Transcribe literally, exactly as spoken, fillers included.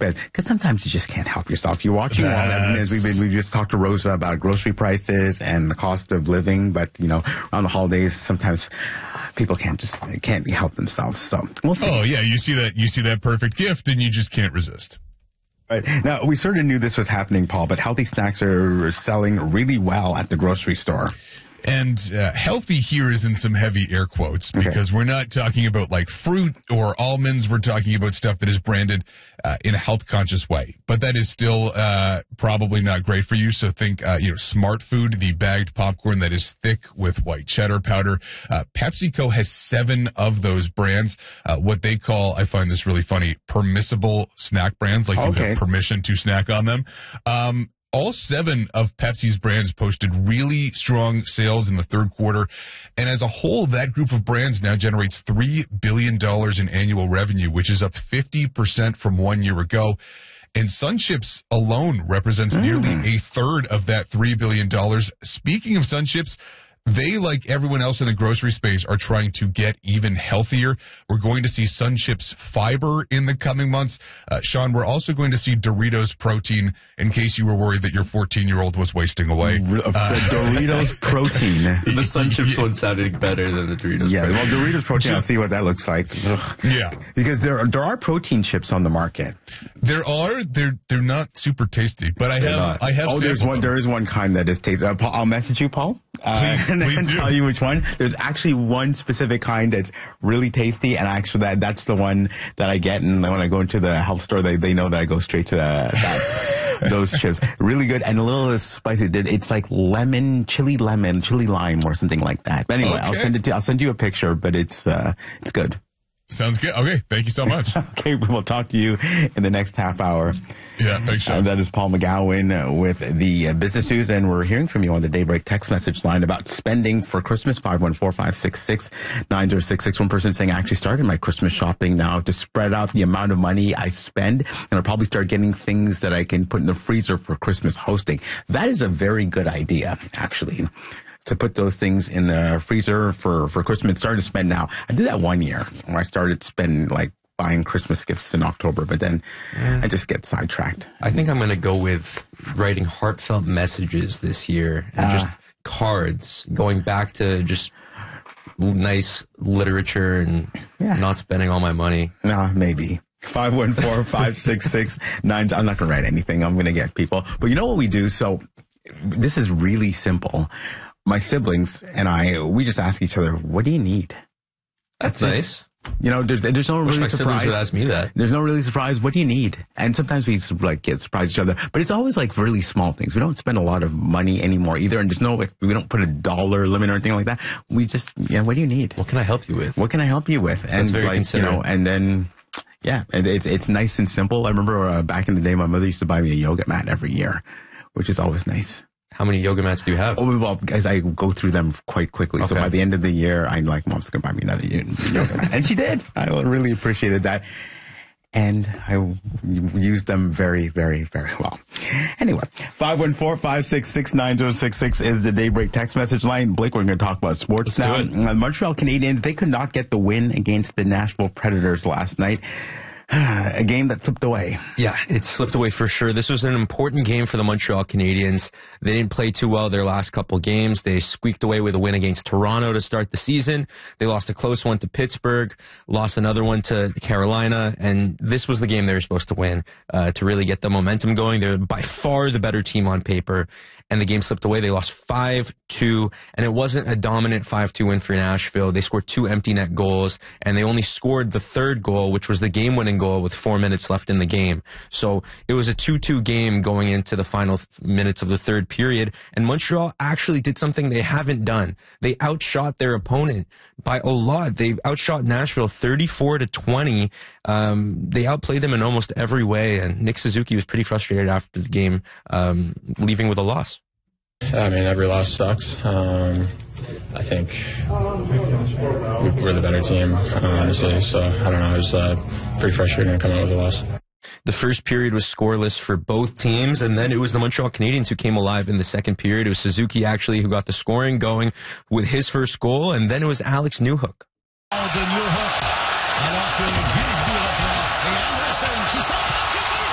but because sometimes you just can't help yourself. You're watching all that. As we've been, we just talked to Rosa about grocery prices and the cost of living, but you know, around the holidays, sometimes people can't just can't help themselves. So we'll see. Oh yeah, you see that you see that perfect gift, and you just can't resist. Right. Now, we sort of knew this was happening, Paul, but healthy snacks are selling really well at the grocery store. And uh, healthy here is in some heavy air quotes because okay. we're not talking about like fruit or almonds. We're talking about stuff that is branded uh, in a health conscious way. But that is still uh, probably not great for you. So think, uh, you know, Smart Food, the bagged popcorn that is thick with white cheddar powder. Uh, PepsiCo has seven of those brands. Uh, what they call, I find this really funny, permissible snack brands, like okay. you have permission to snack on them. Um, All seven of Pepsi's brands posted really strong sales in the third quarter. And as a whole, that group of brands now generates three billion dollars in annual revenue, which is up fifty percent from one year ago. And SunChips alone represents mm. nearly a third of that three billion dollars. Speaking of SunChips, they, like everyone else in the grocery space, are trying to get even healthier. We're going to see SunChips Fiber in the coming months. Uh, Sean, we're also going to see Doritos Protein, in case you were worried that your fourteen-year-old was wasting away. Uh, Doritos Protein. The SunChips one sounded better than the Doritos Yeah, Protein. well, Doritos Protein, I'll see what that looks like. Ugh. Yeah. Because there, there are protein chips on the market. There are. They're they're not super tasty, but I have not. I have. Oh, there's one. them. There is one kind that is tasty. Uh, Paul, I'll message you, Paul. Uh, Please, and please then do. tell you which one. There's actually one specific kind that's really tasty, and actually that that's the one that I get. And when I go into the health store, they, they know that I go straight to the, that, those chips. Really good and a little spicy. It's like lemon, chili lemon, chili lime, or something like that. But anyway, Okay. I'll send it to. I'll send you a picture. But it's uh, it's good. Sounds good. Okay, thank you so much. Okay, we'll talk to you in the next half hour. Yeah, thanks, Sean. Uh, that is Paul McGowan with the uh, business news, and we're hearing from you on the Daybreak text message line about spending for Christmas, five one four, five six six, nine zero six six. One person saying, I actually started my Christmas shopping now to spread out the amount of money I spend, and I'll probably start getting things that I can put in the freezer for Christmas hosting. That is a very good idea, actually, to put those things in the freezer for, for Christmas. Start to spend now. I did that one year where I started spending like buying Christmas gifts in October, but then yeah. I just get sidetracked. I think I'm going to go with writing heartfelt messages this year and uh, just cards, going back to just nice literature and yeah. not spending all my money. No, maybe. five one four, five six six, nine. I'm not going to write anything. I'm going to get people. But you know what we do? So this is really simple. My siblings and I, we just ask each other, what do you need? That's, That's nice. It. You know, there's there's no Wish really my surprise. siblings would ask me that. There's no really surprise. What do you need? And sometimes we like get surprised each other, but it's always like really small things. We don't spend a lot of money anymore either, and there's no like, we don't put a dollar limit or anything like that. We just yeah, what do you need? What can I help you with? What can I help you with? And That's very like considerate. you know, and then yeah, it, it's it's nice and simple. I remember uh, back in the day, my mother used to buy me a yoga mat every year, which is always nice. How many yoga mats do you have? Oh, well, guys, I go through them quite quickly. Okay. So by the end of the year, I'm like, Mom's going to buy me another yoga mat. And she did. I really appreciated that. And I used them very, very, very well. Anyway, five one four, five six six, nine zero six six is the Daybreak text message line. Blake, we're going to talk about sports Let's now. The Montreal Canadiens, they could not get the win against the Nashville Predators last night. A game that slipped away. Yeah, it slipped away for sure. This was an important game for the Montreal Canadiens. They didn't play too well their last couple games. They squeaked away with a win against Toronto to start the season. They lost a close one to Pittsburgh, lost another one to Carolina, and this was the game they were supposed to win uh, to really get the momentum going. They're by far the better team on paper, and the game slipped away. They lost five two, and it wasn't a dominant five two win for Nashville. They scored two empty net goals, and they only scored the third goal, which was the game-winning goal with four minutes left in the game. So it was a two two game going into the final th- minutes of the third period, and Montreal actually did something they haven't done. They outshot their opponent by a lot. They outshot Nashville thirty-four to twenty. Um, they outplayed them in almost every way, and Nick Suzuki was pretty frustrated after the game, um, leaving with a loss. I mean, every loss sucks. Um, I think we're the better team, honestly. So, I don't know. It was uh, pretty frustrating to come out with a loss. The first period was scoreless for both teams, and then it was the Montreal Canadiens who came alive in the second period. It was Suzuki, actually, who got the scoring going with his first goal, and then it was Alex Newhook. Valentin